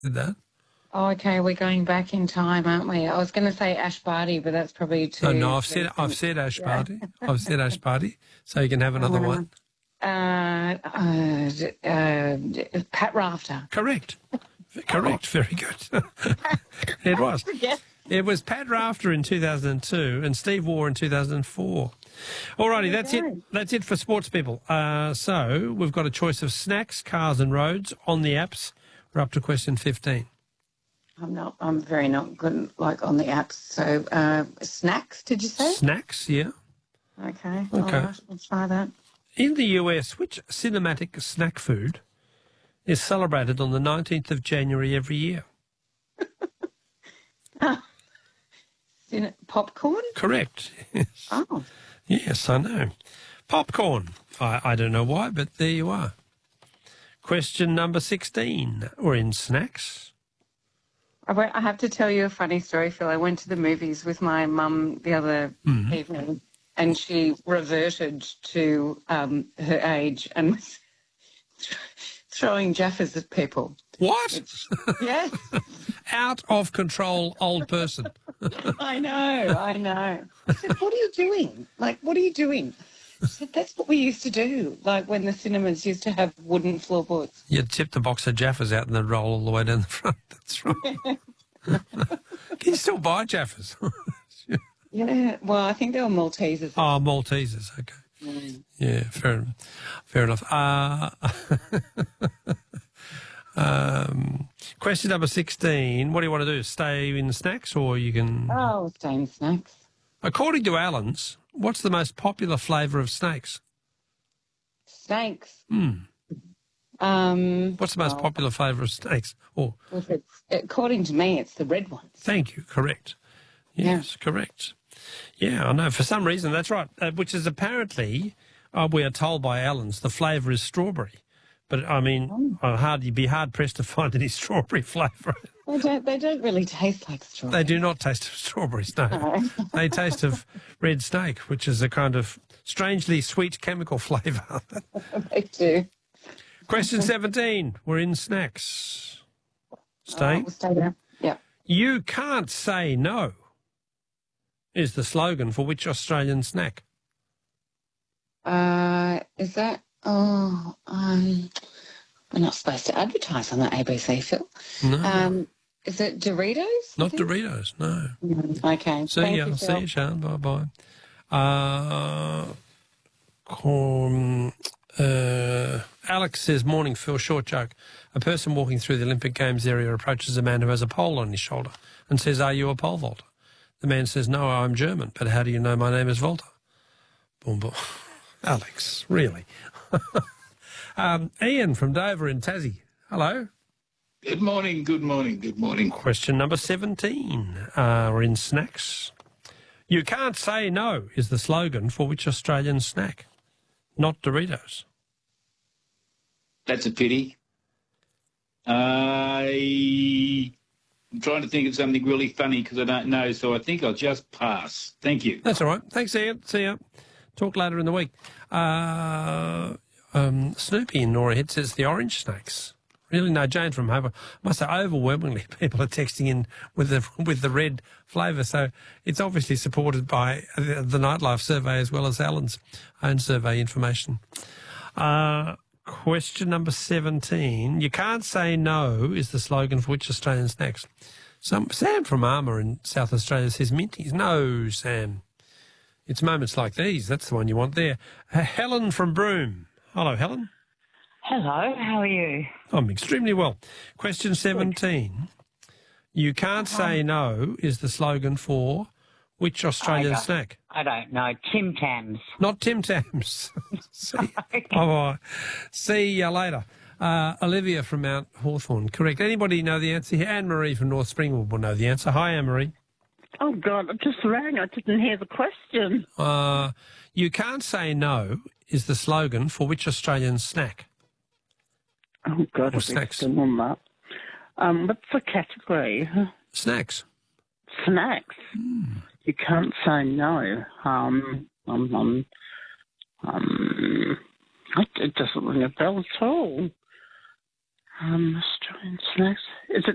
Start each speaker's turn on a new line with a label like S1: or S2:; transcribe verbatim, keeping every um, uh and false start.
S1: Did that?
S2: Oh, okay, we're going back in time, aren't we? I was going to say Ash Barty, but that's probably too...
S1: No, no, I've said I've said Ash
S2: Yeah.
S1: Barty. I've said Ash Barty, so you can have another
S2: Uh,
S1: one.
S2: Uh, uh, uh, Pat Rafter.
S1: Correct. Correct. Very good. It was.
S2: Yes.
S1: It was Pat Rafter in two thousand two and Steve Waugh in two thousand four. All righty, that's it. That's it for sports people. Uh, so we've got a choice of snacks, cars and roads on the apps. We're up to question fifteen.
S2: I'm not. I'm very not good, like on the apps. So uh, snacks, did you say?
S1: Snacks, yeah.
S2: Okay.
S1: Okay.
S2: All right, we'll try that.
S1: In the U S, which cinematic snack food is celebrated on the nineteenth of January every year?
S2: Cine- popcorn?
S1: Correct. Yes.
S2: Oh.
S1: Yes, I know. Popcorn. I, I don't know why, but there you are. Question number sixteen. We're in snacks.
S2: I, went, I have to tell you a funny story, Phil. I went to the movies with my mum the other
S1: Mm.
S2: evening, and she reverted to um, her age and was throwing Jaffas at people.
S1: What?
S2: Yes.
S1: Out of control old person.
S2: I know, I know. I said, what are you doing? Like, what are you doing? She said, that's what we used to do, like when the cinemas used to have wooden floorboards.
S1: You'd tip the box of Jaffas out and they'd roll all the way down the front. That's right. Can you still buy Jaffas?
S2: Yeah, well, I think they were Maltesers.
S1: Oh, Maltesers, okay.
S2: Mm.
S1: Yeah, fair, fair enough. Uh, um, question number sixteen. What do you want to do? Stay in snacks or you can...
S2: Oh, stay in snacks.
S1: According to Allen's, what's the most popular flavour of snakes?
S2: Snakes.
S1: Hmm.
S2: Um,
S1: What's the most
S2: well,
S1: popular flavour of snakes? Oh,
S2: if it's, according to me, it's the red ones.
S1: thank you. Correct. Yes, correct. Yeah, I know. For some reason, that's right. Uh, which is apparently, uh, we are told by Allen's, the flavour is strawberry. But I mean, I'd hard, you'd be hard pressed to find any strawberry flavour.
S2: They don't. They don't really taste like
S1: They
S2: strawberry.
S1: do not taste of strawberries, no.
S2: No.
S1: They taste of red snake, which is a kind of strangely sweet chemical flavour.
S2: They do.
S1: Question seventeen. We're in snacks.
S2: Oh,
S1: Staying?
S2: we'll stay there. Yeah.
S1: You can't say no is the slogan for which Australian snack?
S2: Uh, is that? Oh, um, we're not supposed to advertise on the A B C, Phil.
S1: No,
S2: Um, is it Doritos? I
S1: not
S2: think?
S1: Doritos, no.
S2: Mm, Okay.
S1: See
S2: Thank
S1: ya,
S2: you,
S1: see
S2: Phil.
S1: you, Sean. Bye-bye. Uh, com, uh, Alex says, morning, Phil, short joke. A person walking through the Olympic Games area approaches a man who has a pole on his shoulder and says, are you a pole vaulter? The man says, no, I'm German, but how do you know my name is Volta? Boom, boom. Alex, really? um, Ian from Dover in Tassie. Hello.
S3: Good morning, good morning, good morning.
S1: Question number seventeen. Uh, we're in snacks. You can't say no is the slogan for which Australian snack? Not Doritos.
S3: That's a pity. I... I'm trying to think of something really funny because I don't know, so I think I'll just pass. Thank you.
S1: That's all right. Thanks, Ian. See ya. Talk later in the week. Uh, um, Snoopy in Nora Head says the orange snakes. Really? No, Jane from Hope. I must say, overwhelmingly, people are texting in with the with the red flavour. So it's obviously supported by the, the Nightlife survey as well as Alan's own survey information. Uh, question number seventeen. You can't say no is the slogan for which Australian snacks? Some, Sam from Armour in South Australia says Minties. No, Sam. It's moments like these. That's the one you want there. Uh, Helen from Broome. Hello, Helen.
S4: Hello, how are you?
S1: I'm extremely well. Question seventeen. You can't say no is the slogan for which Australian
S4: I don't-
S1: snack?
S4: I don't know. Tim Tams.
S1: Not Tim Tams. See, bye-bye. See you later. Uh, Olivia from Mount Hawthorn. Correct. Anybody know the answer here? Anne-Marie from North Springwood will know the answer. Hi, Anne-Marie.
S5: Oh, God, I just rang. I didn't hear the question.
S1: Uh, you can't say no is the slogan for which Australian snack?
S5: Oh, God,
S1: Or
S5: I've
S1: snacks.
S5: still on that. Um, what's the category?
S1: Snacks.
S5: Snacks. You can't say no. Um, um, um, um, it it doesn't ring a bell at all. Um, Australian snacks. Is it